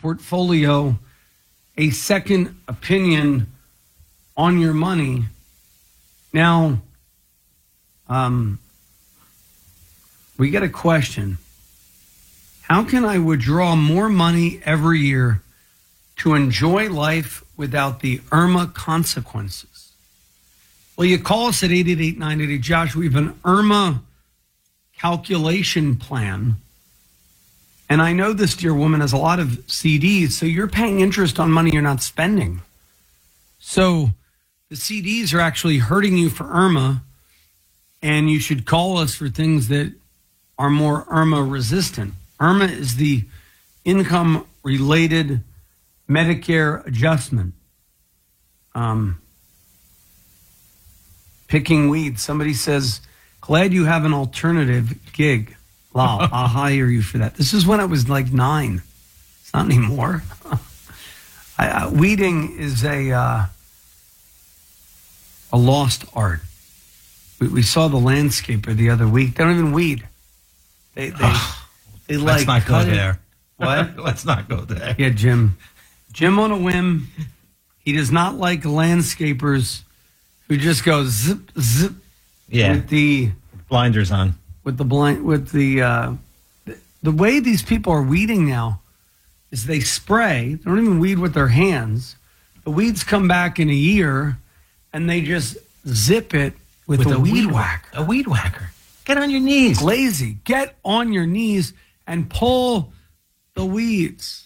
portfolio a second opinion on your money. Now, we get a question. How can I withdraw more money every year to enjoy life without the IRMA consequences? Well, you call us at 888-988-JOSH. We have an IRMA calculation plan. And I know this dear woman has a lot of CDs, so you're paying interest on money you're not spending. So the CDs are actually hurting you for IRMA, and you should call us for things that are more IRMA resistant. IRMA is the income-related Medicare adjustment. Picking weeds. Somebody says, glad you have an alternative gig. Wow, I'll hire you for that. This is when I was like 9. It's not anymore. Weeding is a lost art. We saw the landscaper the other week. They don't even weed. They let's not go there. What? Let's not go there. Yeah, Jim. Jim on a whim. He does not like landscapers who just go zip, zip. Yeah. With the blinders on. With the way these people are weeding now is they spray. They don't even weed with their hands. The weeds come back in a year, and they just zip it with a weed whacker. A weed whacker. Get on your knees. Lazy. Get on your knees and pull the weeds.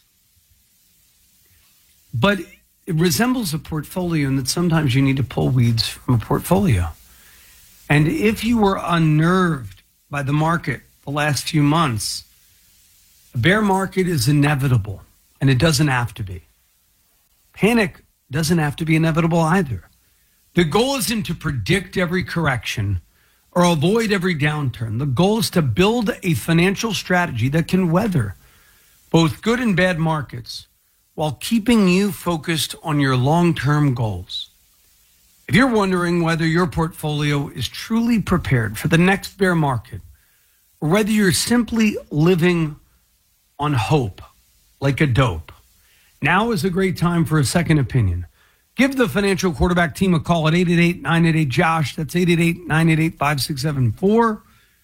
But it resembles a portfolio in that sometimes you need to pull weeds from a portfolio. And if you were unnerved by the market the last few months, a bear market is inevitable, and it doesn't have to be. Panic doesn't have to be inevitable either. The goal isn't to predict every correction or avoid every downturn. The goal is to build a financial strategy that can weather both good and bad markets while keeping you focused on your long-term goals. If you're wondering whether your portfolio is truly prepared for the next bear market, or whether you're simply living on hope like a dope, now is a great time for a second opinion. Give the Financial Quarterback team a call at 888-988-JOSH. That's 888-988-5674,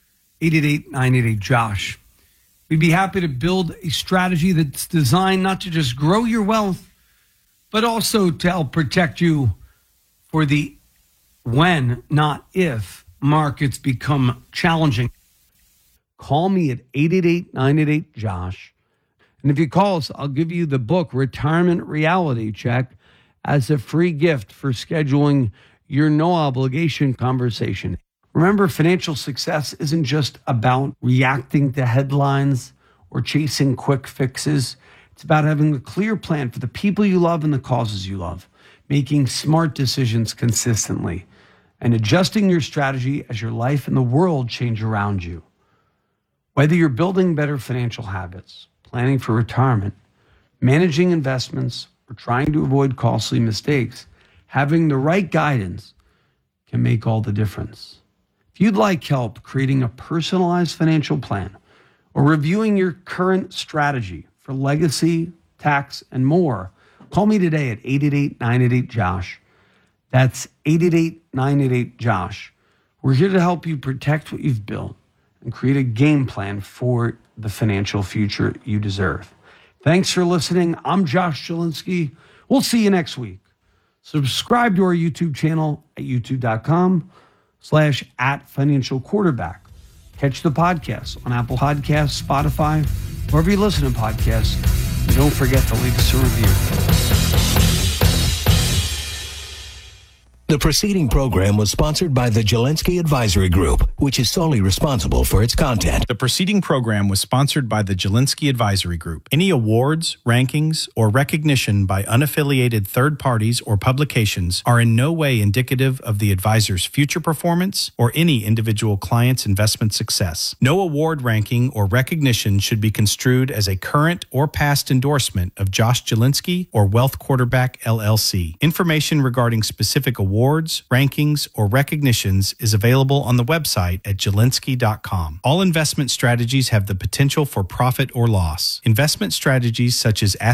888-988-JOSH. We'd be happy to build a strategy that's designed not to just grow your wealth, but also to help protect you for the when, not if, markets become challenging. Call me at 888-988-JOSH. And if you call us, I'll give you the book Retirement Reality Check as a free gift for scheduling your no-obligation conversation. Remember, financial success isn't just about reacting to headlines or chasing quick fixes. It's about having a clear plan for the people you love and the causes you love, making smart decisions consistently, and adjusting your strategy as your life and the world change around you. Whether you're building better financial habits, planning for retirement, managing investments, or trying to avoid costly mistakes, having the right guidance can make all the difference. If you'd like help creating a personalized financial plan or reviewing your current strategy for legacy, tax, and more, call me today at 888-988-JOSH. That's 888-988-JOSH. We're here to help you protect what you've built and create a game plan for the financial future you deserve. Thanks for listening. I'm Josh Jelinski. We'll see you next week. Subscribe to our YouTube channel at youtube.com/@financialquarterback. Catch the podcast on Apple Podcasts, Spotify, wherever you listen to podcasts. And don't forget to leave us a review. The preceding program was sponsored by the Jelinski Advisory Group, which is solely responsible for its content. The preceding program was sponsored by the Jelinski Advisory Group. Any awards, rankings, or recognition by unaffiliated third parties or publications are in no way indicative of the advisor's future performance or any individual client's investment success. No award, ranking, or recognition should be construed as a current or past endorsement of Josh Jelinski or Wealth Quarterback, LLC. Information regarding specific awards, rankings, or recognitions is available on the website at Jelinski.com. All investment strategies have the potential for profit or loss. Investment strategies such as